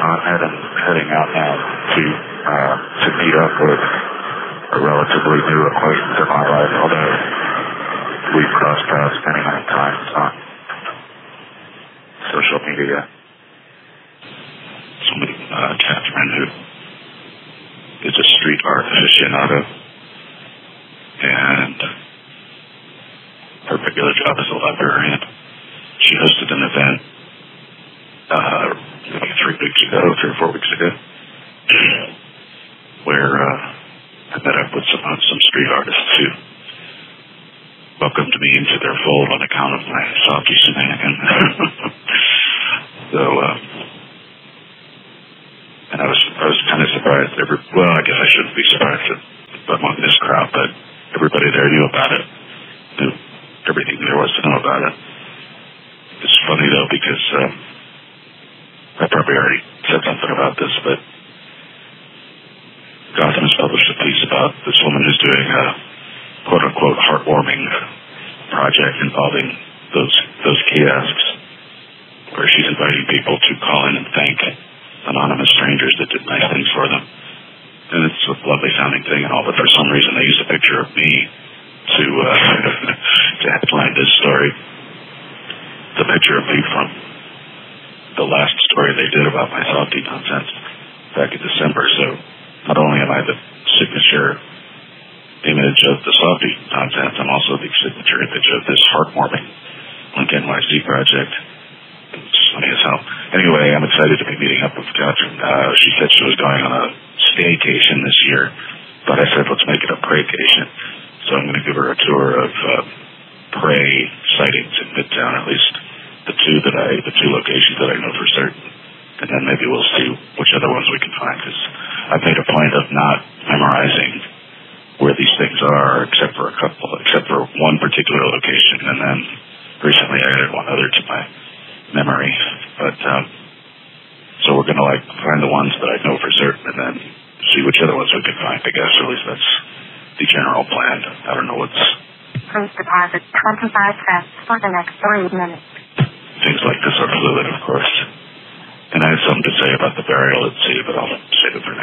I'm heading out now to meet up with a relatively new acquaintance in my life, although we've crossed paths many, many times on social media. Somebody, Catherine, who is a street art aficionado, and her regular job is a librarian. She hosted an event maybe 3 or 4 weeks ago, where I met up with some street artists who welcomed me into their fold on account of my softy shenanigans. So, and I was kind of surprised. Well, I guess I shouldn't be surprised among this crowd, but everybody there knew about it, knew everything there was to know about it. It's funny though, because I probably already said something about this, but Gotham has published a piece about this woman who's doing a quote-unquote heartwarming project involving those kiosks, where she's inviting people to call in and thank anonymous strangers that did nice things for them. And it's a lovely sounding thing and all, but for some reason they used a picture of me to headline this story. The picture of me from the last story they did about my softy nonsense back in December. So not only am I the signature image of the softy nonsense, I'm also the signature image of this heartwarming Link NYC project. It's funny as hell. Anyway, I'm excited to be meeting up with Catherine. She said she was going on a staycation this year, but I said let's make it a praycation. So I'm going to give her a tour of prey sightings in Midtown, at least the two locations that I know for certain, and then maybe we'll see which other ones we can find, because I've made a point of not memorizing where these things are, except for one particular location, and then recently I added one other to my memory. But so we're going to find the ones that I know for certain, and then see which other ones we can find, I guess, or at least that's the general plan. I don't know what's... Please deposit 25 cents for the next 3 minutes. Things like this are fluid, of course. And I have something to say about the burial at sea, but I'll save it for